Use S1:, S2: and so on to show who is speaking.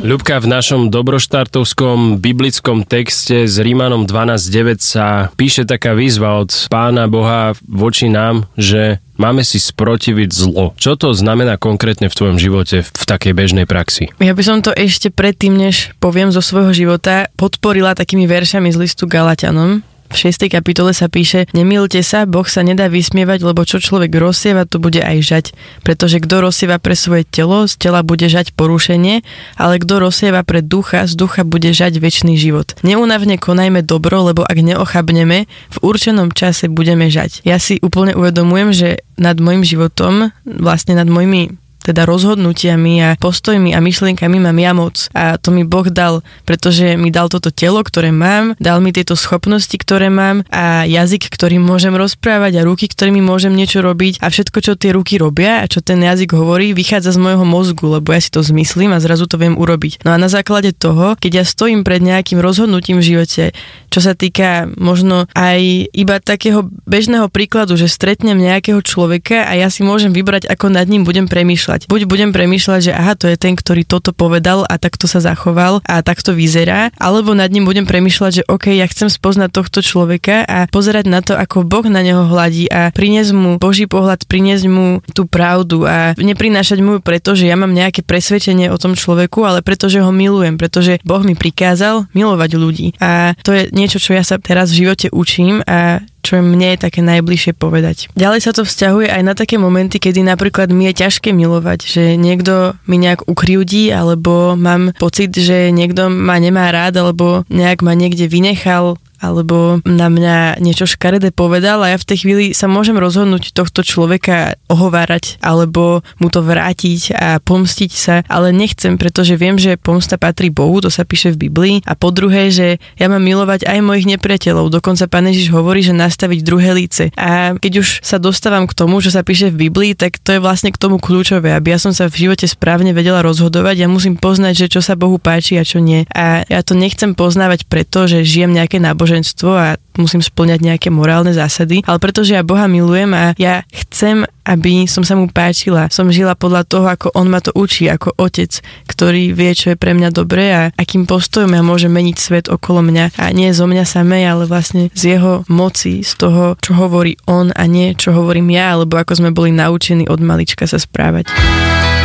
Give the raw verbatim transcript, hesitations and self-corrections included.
S1: Ľubka, v našom dobroštartovskom biblickom texte s Rímanom dvanásť deväť sa píše taká výzva od Pána Boha voči nám, že máme si sprotiviť zlo. Čo to znamená konkrétne v tvojom živote v takej bežnej praxi?
S2: Ja by som to ešte predtým, než poviem zo svojho života, podporila takými veršami z listu Galatianom. V šiestej kapitole sa píše: Nemýlte sa, Boh sa nedá vysmievať, lebo čo človek rozsieva, to bude aj žať. Pretože kto rozsieva pre svoje telo, z tela bude žať porušenie, ale kto rozsieva pre ducha, z ducha bude žať večný život. Neúnavne konajme dobro, lebo ak neochabneme, v určenom čase budeme žať. Ja si úplne uvedomujem, že nad môjim životom, vlastne nad mojimi teda rozhodnutiami a postojmi a myšlienkami mám ja moc. A to mi Boh dal, pretože mi dal toto telo, ktoré mám, dal mi tieto schopnosti, ktoré mám a jazyk, ktorým môžem rozprávať a ruky, ktorými môžem niečo robiť a všetko, čo tie ruky robia a čo ten jazyk hovorí, vychádza z môjho mozgu, lebo ja si to zmyslím a zrazu to viem urobiť. No a na základe toho, keď ja stojím pred nejakým rozhodnutím v živote, čo sa týka možno aj iba takého bežného príkladu, že stretnem nejakého človeka a ja si môžem vybrať, ako nad ním budem premýšľať. Buď budem premýšľať, že aha, to je ten, ktorý toto povedal a takto sa zachoval a takto vyzerá, alebo nad ním budem premýšľať, že OK, ja chcem spoznať tohto človeka a pozerať na to, ako Boh na neho hladí a priniesť mu Boží pohľad, priniesť mu tú pravdu a neprinášať mu preto, že ja mám nejaké presvedčenie o tom človeku, ale preto, že ho milujem, pretože Boh mi prikázal milovať ľudí. A to je niečo, čo ja sa teraz v živote učím a čo mne je také najbližšie povedať. Ďalej sa to vzťahuje aj na také momenty, kedy napríklad mi je ťažké milovať, že niekto mi nejak ukriúdi, alebo mám pocit, že niekto ma nemá rád, alebo nejak ma niekde vynechal, alebo na mňa niečo škaredé povedal a ja v tej chvíli sa môžem rozhodnúť tohto človeka ohovárať alebo mu to vrátiť a pomstiť sa, ale nechcem, pretože viem, že pomsta patrí Bohu, to sa píše v Biblii, a po druhé, že ja mám milovať aj mojich nepriateľov. Dokonca Pán Ježiš hovorí, že nastaviť druhé líce. A keď už sa dostávam k tomu, čo sa píše v Biblii, tak to je vlastne k tomu kľúčové, aby ja som sa v živote správne vedela rozhodovať. Ja musím poznať, že čo sa Bohu páči a čo nie. A ja to nechcem poznávať preto, že žijem nejaké náboženstvo a musím spĺňať nejaké morálne zásady, ale pretože ja Boha milujem a ja chcem, aby som sa mu páčila. Som žila podľa toho, ako on ma to učí, ako otec, ktorý vie, čo je pre mňa dobré a akým postojom ja môžem meniť svet okolo mňa. A nie zo mňa samej, ale vlastne z jeho moci, z toho, čo hovorí on a nie, čo hovorím ja, alebo ako sme boli naučení od malička sa správať.